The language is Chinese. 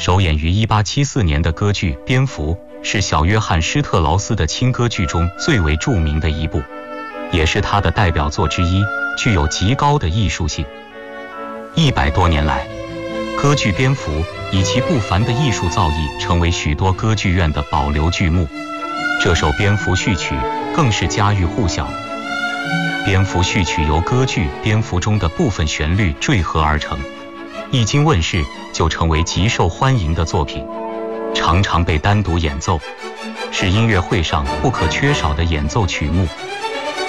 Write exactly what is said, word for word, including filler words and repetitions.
首演于一八七四年的歌剧《蝙蝠》是小约翰施特劳斯的轻歌剧中最为著名的一部，也是他的代表作之一，具有极高的艺术性。一百多年来，歌剧《蝙蝠》以其不凡的艺术造诣，成为许多歌剧院的保留剧目。这首《蝙蝠序曲》更是家喻户晓。《蝙蝠序曲》由歌剧《蝙蝠》中的部分旋律缀合而成，一经问世就成为极受欢迎的作品，常常被单独演奏，是音乐会上不可缺少的演奏曲目。